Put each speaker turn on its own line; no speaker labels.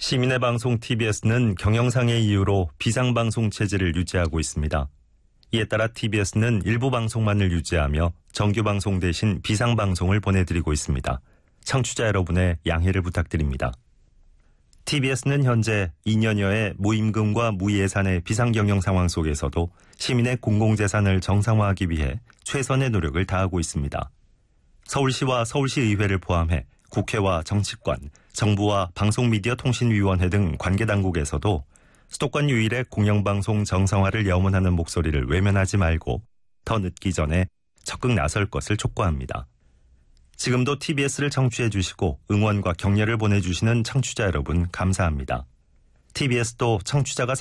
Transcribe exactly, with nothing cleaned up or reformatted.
시민의 방송 티비에스는 경영상의 이유로 비상방송 체제를 유지하고 있습니다. 이에 따라 티비에스는 일부 방송만을 유지하며 정규방송 대신 비상방송을 보내드리고 있습니다. 청취자 여러분의 양해를 부탁드립니다. 티비에스는 현재 이 년여의 무임금과 무예산의 비상경영 상황 속에서도 시민의 공공재산을 정상화하기 위해 최선의 노력을 다하고 있습니다. 서울시와 서울시의회를 포함해 국회와 정치권, 정부와 방송미디어통신위원회 등 관계당국에서도 수도권 유일의 공영방송 정상화를 염원하는 목소리를 외면하지 말고 더 늦기 전에 적극 나설 것을 촉구합니다. 지금도 티비에스를 청취해 주시고 응원과 격려를 보내주시는 청취자 여러분 감사합니다. 티비에스도 청취자가